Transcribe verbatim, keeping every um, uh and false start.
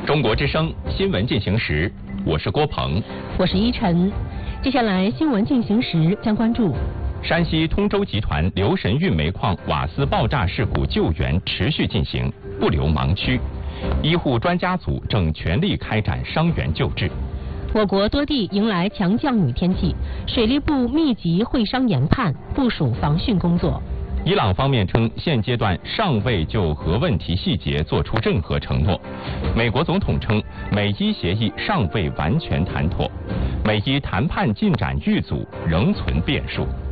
中国之声新闻进行时，我是郭鹏， 我是依晨。接下来新闻进行时将关注： 山西通州集团留神运煤矿瓦斯爆炸事故救援持续进行，不留盲区；医护专家组正全力开展伤员救治。 我国多地迎来强降雨天气，水利部密集会商研判，部署防汛工作。 伊朗方面称，现阶段尚未就核问题细节作出任何承诺。美国总统称，美伊协议尚未完全谈妥，美伊谈判进展遇阻，仍存变数。